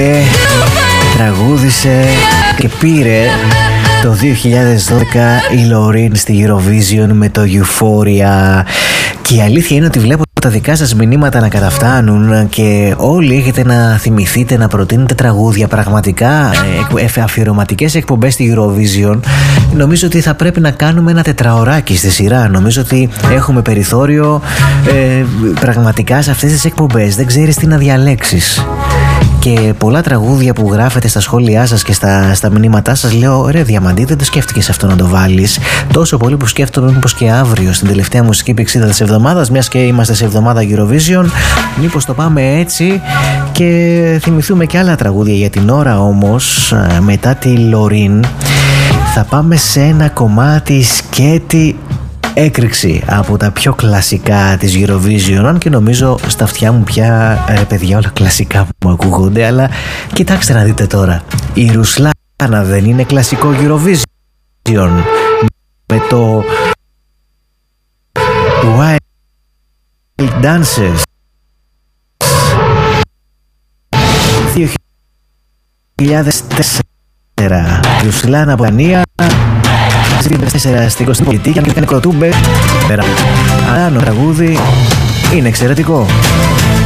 τραγούδισε και πήρε το 2012 η Λωρίν στη Eurovision με το Euphoria. Και η αλήθεια είναι ότι βλέπω τα δικά σας μηνύματα να καταφτάνουν και όλοι έχετε να θυμηθείτε να προτείνετε τραγούδια, πραγματικά αφιερωματικές εκπομπές στη Eurovision. Νομίζω ότι θα πρέπει να κάνουμε ένα τετραωράκι στη σειρά. Νομίζω ότι έχουμε περιθώριο πραγματικά σε αυτές τις εκπομπές. Δεν ξέρεις τι να διαλέξεις. Και πολλά τραγούδια που γράφετε στα σχόλιά σας και στα μηνύματά σας, λέω ρε Διαμαντή, δεν το σκέφτηκες αυτό να το βάλεις? Τόσο πολύ που σκέφτομαι μήπως και αύριο στην τελευταία μουσική πηξίδα της εβδομάδας, μιας και είμαστε σε εβδομάδα Eurovision, μήπως το πάμε έτσι και θυμηθούμε και άλλα τραγούδια. Για την ώρα όμως, μετά τη Λωρίν, θα πάμε σε ένα κομμάτι σκέτη έκρηξη από τα πιο κλασικά της Eurovision. Αν και νομίζω στα αυτιά μου πια, παιδιά, όλα κλασικά μου ακούγονται, αλλά κοιτάξτε να δείτε τώρα, η Ρουσλάνα δεν είναι κλασικό Eurovision με το Wild Dances 2004. Η Ρουσλάνα από Δανία στην Κωνσταντινούπολη και έκανε κοτούμπε. Αλλά το τραγούδι είναι εξαιρετικό.